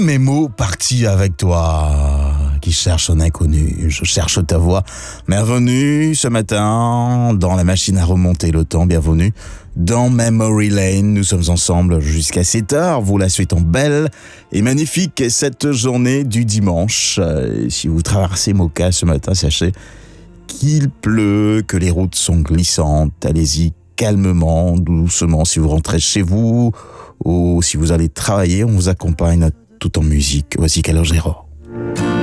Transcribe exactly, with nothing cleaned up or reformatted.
mes mots partis avec toi, qui cherche un inconnu, je cherche ta voix. Bienvenue ce matin dans la machine à remonter le temps, bienvenue dans Memory Lane. Nous sommes ensemble jusqu'à sept heures, vous la souhaitons belle et magnifique cette journée du dimanche. Et si vous traversez Moka ce matin, sachez qu'il pleut, que les routes sont glissantes, allez-y calmement, doucement si vous rentrez chez vous ou si vous allez travailler, on vous accompagne tout en musique. Voici Calogero.